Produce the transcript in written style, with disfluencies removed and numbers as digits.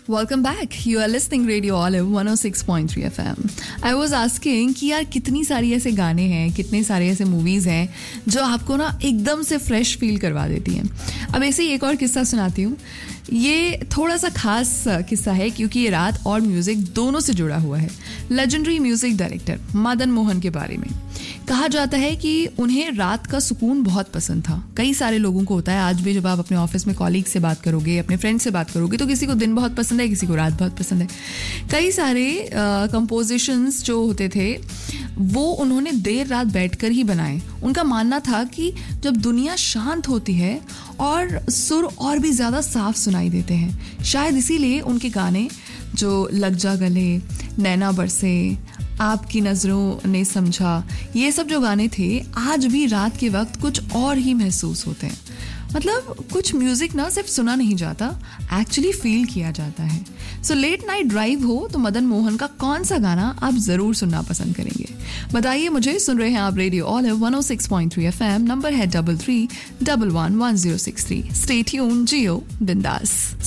Welcome back. You are listening Radio Olive 106.3 FM. I was asking कि यार कितनी सारी ऐसे गाने हैं, कितने सारे ऐसे मूवीज़ हैं जो आपको ना एकदम से फ्रेश फील करवा देती हैं. अब ऐसे ही एक और किस्सा सुनाती हूँ. ये थोड़ा सा खास किस्सा है क्योंकि ये रात और म्यूज़िक दोनों से जुड़ा हुआ है. Legendary music director Madan Mohan के बारे में कहा जाता है कि उन्हें रात का सुकून बहुत पसंद था. कई सारे लोगों को होता है. आज भी जब आप अपने ऑफिस में कॉलीग से बात करोगे, अपने फ्रेंड से बात करोगे, तो किसी को दिन बहुत पसंद है, किसी को रात बहुत पसंद है. कई सारे कंपोजिशंस जो होते थे वो उन्होंने देर रात बैठकर ही बनाए. उनका मानना था कि जब दुनिया शांत होती है और सुर और भी ज़्यादा साफ सुनाई देते हैं, शायद इसीलिए उनके गाने जो लग जा गले, नैना बरसे, आपकी नज़रों ने समझा, ये सब जो गाने थे आज भी रात के वक्त कुछ और ही महसूस होते हैं. मतलब कुछ म्यूज़िक ना सिर्फ सुना नहीं जाता, एक्चुअली फील किया जाता है. सो लेट नाइट ड्राइव हो तो मदन मोहन का कौन सा गाना आप ज़रूर सुनना पसंद करेंगे? बताइए मुझे. सुन रहे हैं आप रेडियो ऑलिव 106.3 FM. नंबर है 33111063. स्टे ट्यून्ड, जियो बिंदास.